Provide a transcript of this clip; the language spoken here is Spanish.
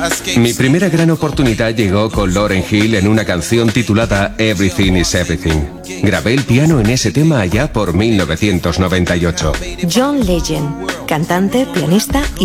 Mi primera gran oportunidad llegó con Lauryn Hill en una canción titulada Everything is Everything. Grabé el piano en ese tema allá por 1998. John Legend, cantante, pianista y